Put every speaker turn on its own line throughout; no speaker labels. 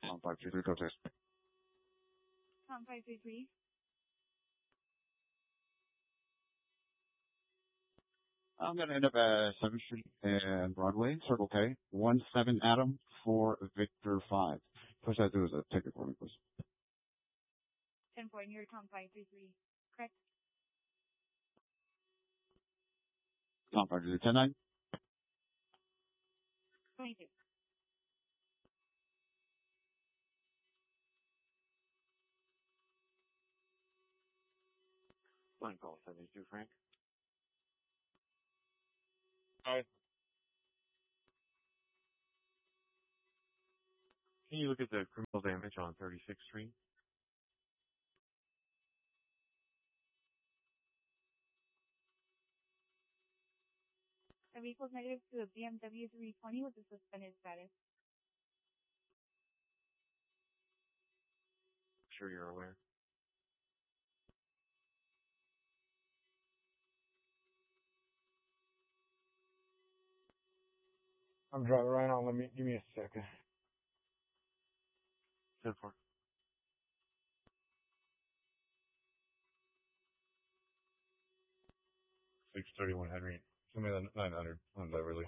533, go test.
Tom 533.
I'm going to end up at 7th Street and Broadway, Circle K, 17 Adam for Victor 5. Push that through as a ticket for me, please.
10-4, near Tom 533. Correct?
Tom 533, 10-9.
22.
One call, 72, Frank.
Hi.
Can you look at the criminal damage on 36th Street?
The vehicle's negative to a BMW 320 with a suspended status.
I'm sure you're aware.
I'm driving right on. Give me a second.
10-4. 631 Henry. Give me the 900 on Beverly.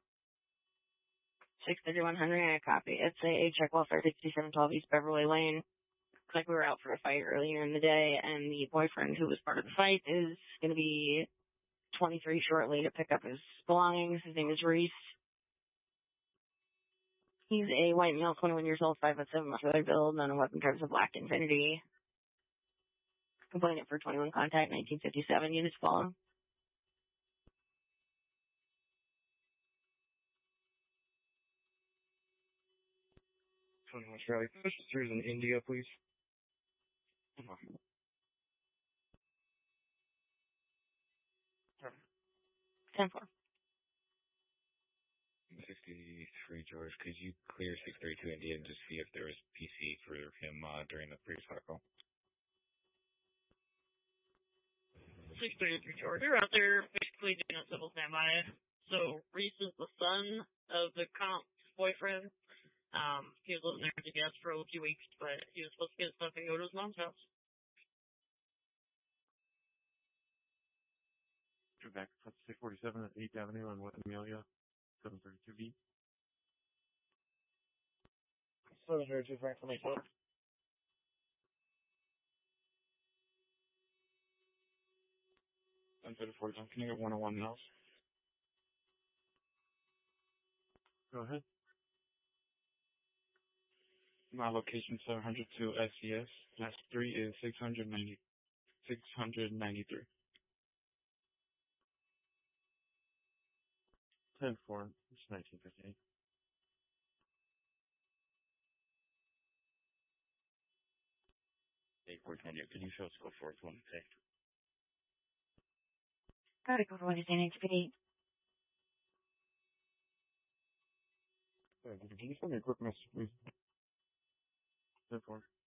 631 Henry, I copy. It's a check welfare 6712 East Beverly Lane. Looks like we were out for a fight earlier in the day, and the boyfriend who was part of the fight is going to be 23 shortly to pick up his belongings. His name is Reese. He's a white male, 21 years old, 5'7", muscular build, non-weapon, drives a black Infiniti. Complainant for 21 contact, 1957 units following.
Charlie, push through in India, please.
10-4.
63 George, could you clear 632 India and just see if there was PC for him during the previous call?
633 George, we're out there basically doing a civil standby. So Reese is the son of the comp's boyfriend. He was living there with the guest for a few weeks, but he was supposed to get stuff and go to his mom's house.
You're back at 647 at 8th Avenue on West Amelia, 732B.
732, Frank, for me, sir. I'm 40. Can you get 101 now?
Go ahead.
My location 702 SES. Last 3 is 693.
10-4, it's 1958.
Hey, can you show us go forth one day?
Gotta go to Wednesday next week.
Can you send me a quick message, please?
10-4.